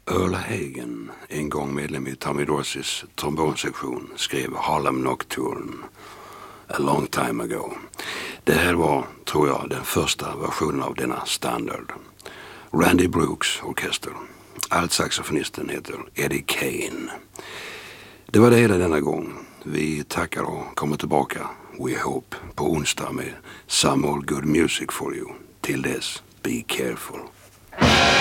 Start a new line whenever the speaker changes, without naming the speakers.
Earl Hagen, en gång medlem i Tommy Dorseys trombonsektion, skrev Harlem Nocturne a long time ago. Det här var, tror jag, den första versionen av denna standard. Randy Brooks orkester. Altsaxofonisten heter Eddie Kane. Det var det hela denna gång. Vi tackar och kommer tillbaka, we hope, på onsdag med some old good music for you. Till dess, be careful.